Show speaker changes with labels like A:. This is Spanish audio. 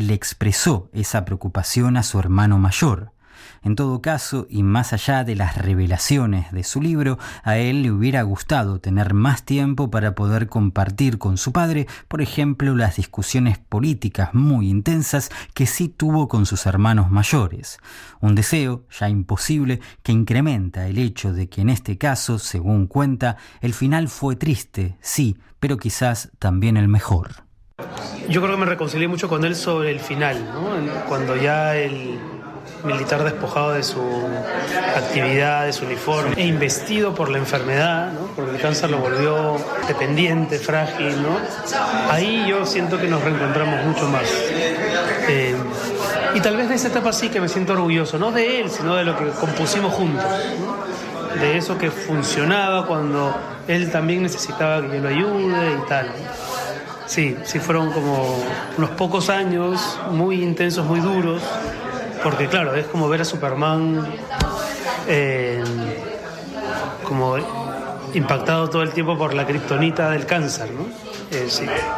A: le expresó esa preocupación a su hermano mayor. En todo caso, y más allá de las revelaciones de su libro, a él le hubiera gustado tener más tiempo para poder compartir con su padre, por ejemplo, las discusiones políticas muy intensas que sí tuvo con sus hermanos mayores. Un deseo, ya imposible, que incrementa el hecho de que en este caso, según cuenta, el final fue triste, sí, pero quizás también el mejor.
B: Yo creo que me reconcilié mucho con él sobre el final, ¿no? Cuando ya el militar despojado de su actividad, de su uniforme, e investido por la enfermedad, ¿no? Porque el cáncer lo volvió dependiente, frágil, ¿no? Ahí yo siento que nos reencontramos mucho más. Y tal vez de esa etapa sí que me siento orgulloso, no de él, sino de lo que compusimos juntos, ¿no? De eso que funcionaba cuando él también necesitaba que yo lo ayude y tal. Sí, fueron como unos pocos años muy intensos, muy duros, porque claro, es como ver a Superman como impactado todo el tiempo por la kriptonita del cáncer, ¿no? Sí.